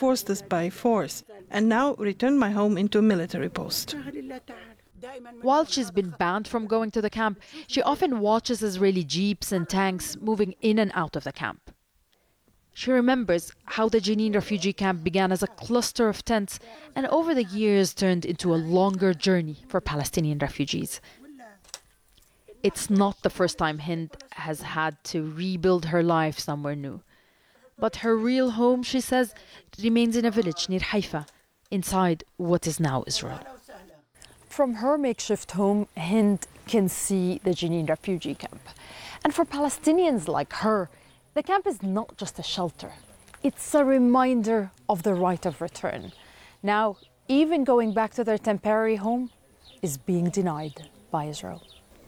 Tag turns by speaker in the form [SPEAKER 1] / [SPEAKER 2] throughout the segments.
[SPEAKER 1] forced us by force and now returned my home into a military post.
[SPEAKER 2] While she's been banned from going to the camp, she often watches Israeli jeeps and tanks moving in and out of the camp. She remembers how the Jenin refugee camp began as a cluster of tents and over the years turned into a longer journey for Palestinian refugees. It's not the first time Hind has had to rebuild her life somewhere new. But her real home, she says, remains in a village near Haifa, inside what is now Israel. From her makeshift home, Hind can see the Jenin refugee camp. And for Palestinians like her, the camp is not just a shelter. It's a reminder of the right of return. Now, even going back to their temporary home is being denied by Israel.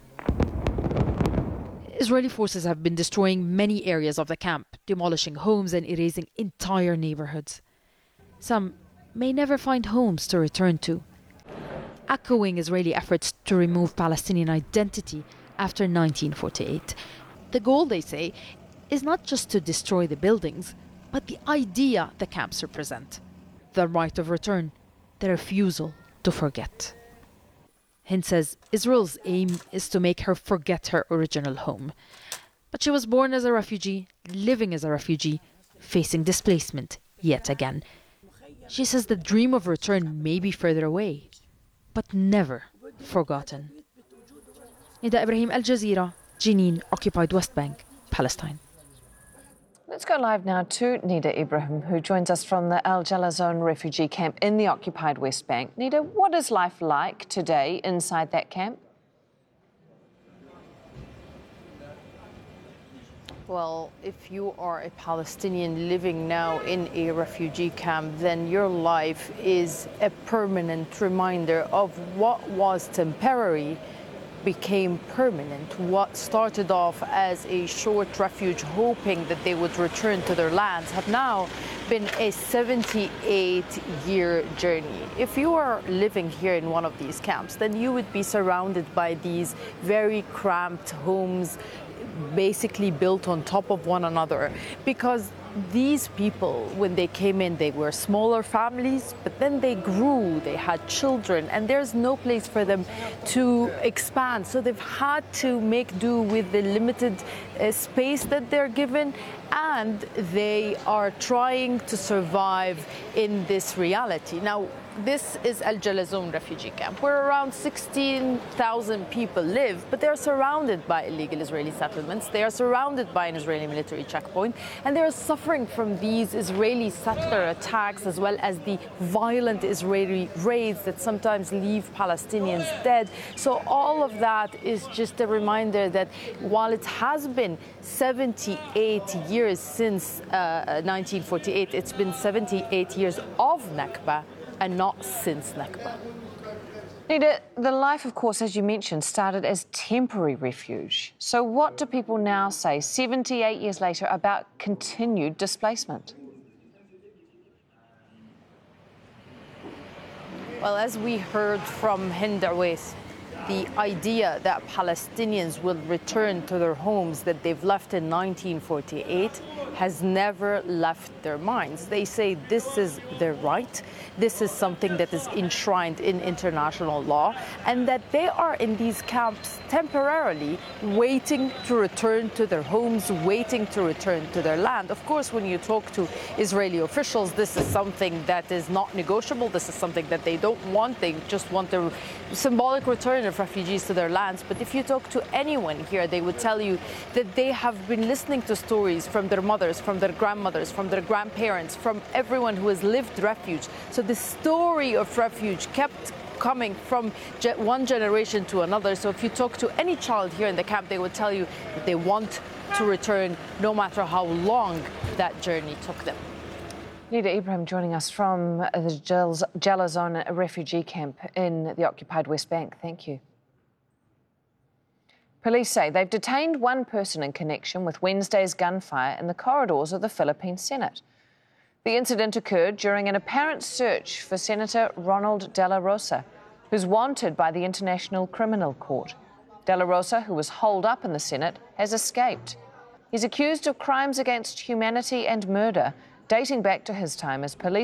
[SPEAKER 2] Israeli forces have been destroying many areas of the camp, demolishing homes and erasing entire neighborhoods. Some may never find homes to return to, echoing Israeli efforts to remove Palestinian identity after 1948. The goal, they say, is not just to destroy the buildings, but the idea the camps represent. The right of return, the refusal to forget. Hind says Israel's aim is to make her forget her original home. But she was born as a refugee, living as a refugee, facing displacement yet again. She says the dream of return may be further away, but never forgotten. Nida Ibrahim, Al Jazeera, Jenin, occupied West Bank, Palestine.
[SPEAKER 3] Let's go live now to Nida Ibrahim, who joins us from the Al Jalazon refugee camp in the occupied West Bank. Nida, what is life like today inside that camp?
[SPEAKER 2] Well, if you are a Palestinian living now in a refugee camp, then your life is a permanent reminder of what was temporary became permanent. What started off as a short refuge, hoping that they would return to their lands, have now been a 78-year journey. If you are living here in one of these camps, then you would be surrounded by these very cramped homes, basically built on top of one another, because these people, when they came in, they were smaller families, but then they grew, they had children, and there's no place for them to expand. So they've had to make do with the limited space that they're given, and they are trying to survive in this reality. Now, this is Al Jalazon refugee camp, where around 16,000 people live, but they're surrounded by illegal Israeli settlements. They are surrounded by an Israeli military checkpoint, and they're suffering from these Israeli settler attacks, as well as the violent Israeli raids that sometimes leave Palestinians dead. So all of that is just a reminder that while it has been 78 years since 1948, it's been 78 years of Nakba, and not since Nakba.
[SPEAKER 3] Nida, the life, of course, as you mentioned, started as temporary refuge. So what do people now say, 78 years later, about continued displacement?
[SPEAKER 2] Well, as we heard from Hind Darwais, the idea that Palestinians will return to their homes that they've left in 1948 has never left their minds. They say this is their right, this is something that is enshrined in international law, and that they are in these camps temporarily waiting to return to their homes, waiting to return to their land. Of course, when you talk to Israeli officials, this is something that is not negotiable. This is something that they don't want. They just want the symbolic return of refugees to their lands. But if you talk to anyone here, they would tell you that they have been listening to stories from their mothers, from their grandmothers, from their grandparents, from everyone who has lived refuge. So the story of refuge kept coming from one generation to another. So if you talk to any child here in the camp, they would tell you that they want to return no matter how long that journey took them.
[SPEAKER 3] Nida Ibrahim joining us from the Jalazon refugee camp in the occupied West Bank. Thank you. Police say they've detained one person in connection with Wednesday's gunfire in the corridors of the Philippine Senate. The incident occurred during an apparent search for Senator Ronald De La Rosa, who's wanted by the International Criminal Court. De La Rosa, who was holed up in the Senate, has escaped. He's accused of crimes against humanity and murder, dating back to his time as police